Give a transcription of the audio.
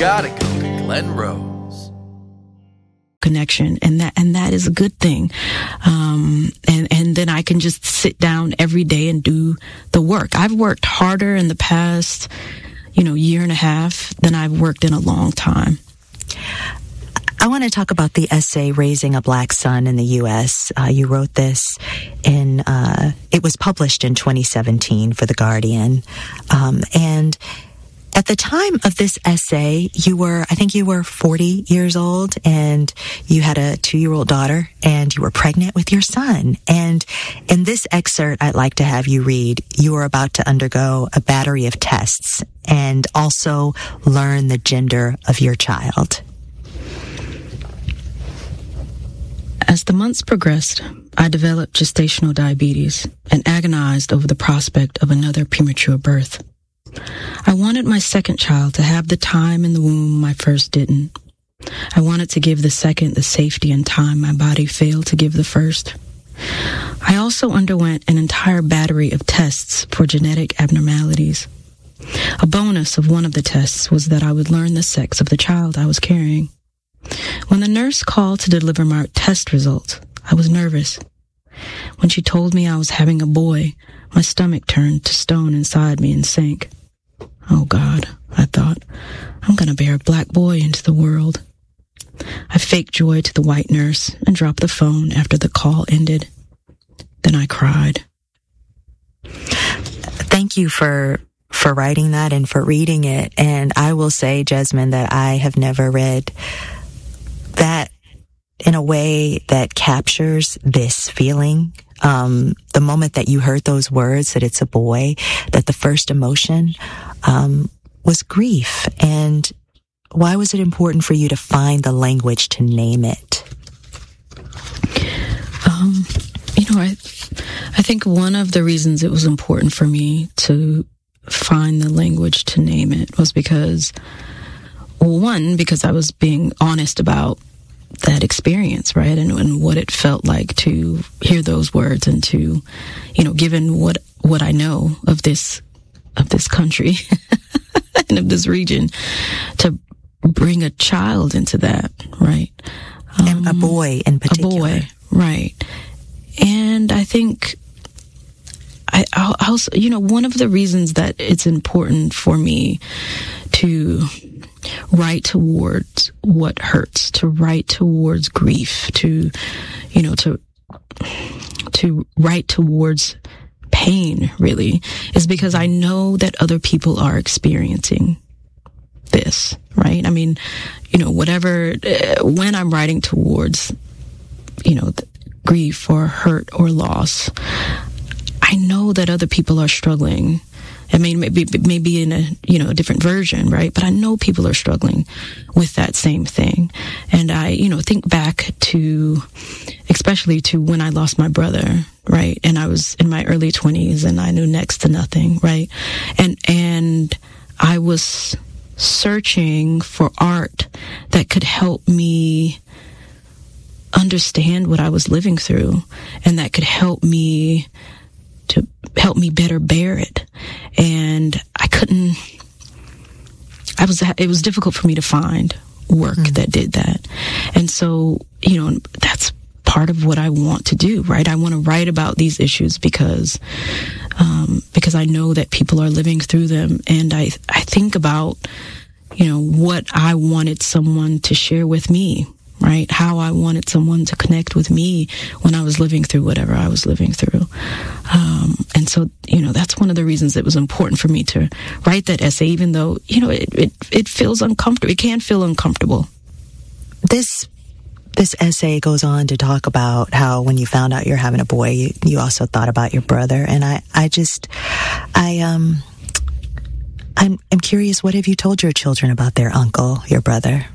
gotta go to Glen Rose. Connection, and that is a good thing. And then I can just sit down every day and do the work. I've worked harder in the past, year and a half than I've worked in a long time. I want to talk about the essay, Raising a Black Son in the U.S. You wrote this it was published in 2017 for The Guardian. And at the time of this essay, I think you were 40 years old, and you had a 2-year-old daughter, and you were pregnant with your son. And in this excerpt, I'd like to have you read, you are about to undergo a battery of tests and also learn the gender of your child. As the months progressed, I developed gestational diabetes and agonized over the prospect of another premature birth. I wanted my second child to have the time in the womb my first didn't. I wanted to give the second the safety and time my body failed to give the first. I also underwent an entire battery of tests for genetic abnormalities. A bonus of one of the tests was that I would learn the sex of the child I was carrying. When the nurse called to deliver my test results, I was nervous. When she told me I was having a boy, my stomach turned to stone inside me and sank. Oh God, I thought, I'm going to bear a black boy into the world. I faked joy to the white nurse and dropped the phone after the call ended. Then I cried. Thank you for writing that and for reading it. And I will say, Jesmyn, that I have never read that in a way that captures this feeling. The moment that you heard those words, that it's a boy, that the first emotion was grief. And why was it important for you to find the language to name it? I think one of the reasons it was important for me to find the language to name it was because I was being honest about that experience, right? And what it felt like to hear those words, and to, given what I know of this country and of this region, to bring a child into that, right? And a boy in particular. A boy, right. And I think I also, one of the reasons that it's important for me to write towards what hurts, to write towards grief, to write towards pain, really, is because I know that other people are experiencing this, right? I mean, when I'm writing towards, grief or hurt or loss, I know that other people are struggling. I mean, maybe in a different version, right? But I know people are struggling with that same thing. And I, think back to, especially to when I lost my brother, right? And I was in my early 20s and I knew next to nothing, right? And I was searching for art that could help me understand what I was living through, and that could help me better bear it. And it was difficult for me to find work that did that. And so, that's part of what I want to do, right? I want to write about these issues because I know that people are living through them. And I think about, what I wanted someone to share with me, right? How I wanted someone to connect with me when I was living through whatever I was living through. And so, that's one of the reasons it was important for me to write that essay, even though, it feels uncomfortable. It can feel uncomfortable. This essay goes on to talk about how when you found out you're having a boy, you also thought about your brother. And I'm curious, what have you told your children about their uncle, your brother?